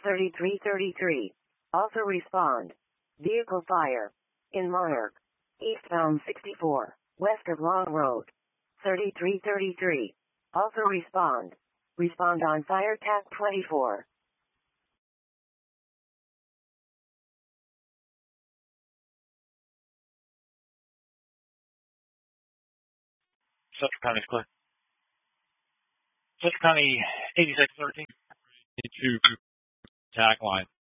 3333. Also respond. Vehicle fire. In Monarch. Eastbound 64. West of Long Road. 3333. Also respond. Respond on fire TAC 24. Central County is clear. Central County 8613 to TAC line.